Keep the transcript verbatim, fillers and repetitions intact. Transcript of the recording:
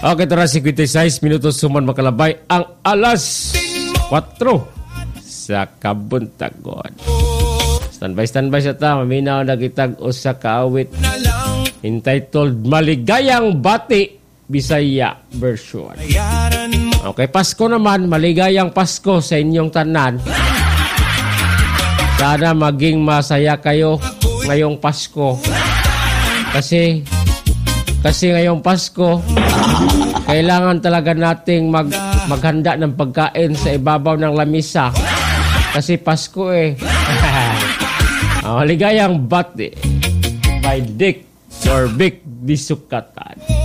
Okay, tara, fifty-six minutos suman makalabay ang alas kwatro sa kabuntagon. Standby, standby sa ta. Maminaw na kitag usa ka awit entitled Maligayang Bati Bisaya version. Okay, Pasko naman. Maligayang Pasko sa inyong tanan. Sana maging masaya kayo ngayong Pasko. Kasi kasi ngayong Pasko, kailangan talaga nating mag, maghanda ng pagkain sa ibabaw ng lamisa. Kasi Pasko eh. Oh, Maligayang Bati by Dick or Vic Disukatan.